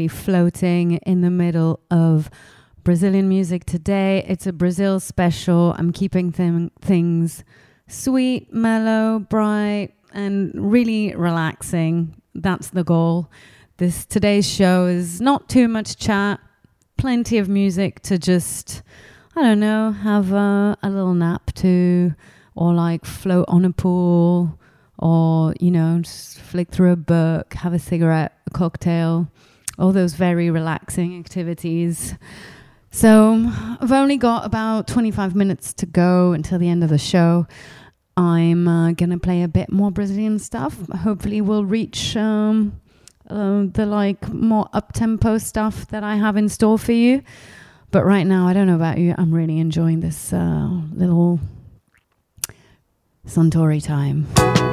really floating in the middle of Brazilian music today. It's a Brazil special. I'm keeping things sweet, mellow, bright, and really relaxing. That's the goal. Today's show is not too much chat, plenty of music to just, I don't know, have a little nap to, or like float on a pool, or, you know, just flick through a book, have a cigarette, a cocktail, all those very relaxing activities. So I've only got about 25 minutes to go until the end of the show. I'm going to play a bit more Brazilian stuff. Hopefully we'll reach the like more up-tempo stuff that I have in store for you. But right now, I don't know about you, I'm really enjoying this little Suntory time.